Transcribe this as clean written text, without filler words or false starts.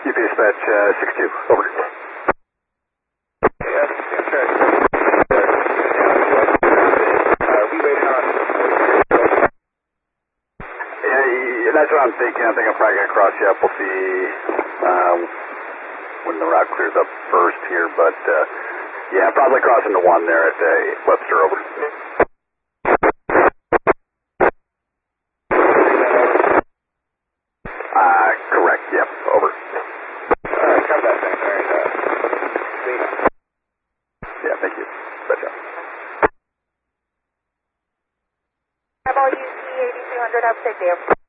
UP dispatch 62, over. Yes, check. We waiting on. Yeah, that's what I'm thinking. I think I'm probably going to cross you up. We'll see when the route clears up first here, but yeah, probably crossing the one there at Webster, over. Correct, yep, over. Cover that thing there. Yeah, thank you. Gotcha. WC 8200, have a safe day.